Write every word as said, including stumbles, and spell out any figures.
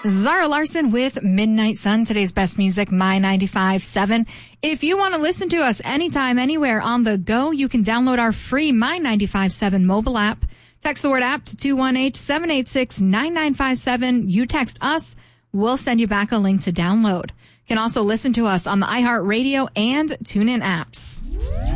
Zara Larson with Midnight Sun, today's best music, My ninety-five point seven. If you want to listen to us anytime, anywhere on the go, you can download our free My ninety-five point seven mobile app. Text the word app to two one eight, seven eight six, nine nine five seven. You text us, we'll send you back a link to download. You can also listen to us on the iHeartRadio and TuneIn apps.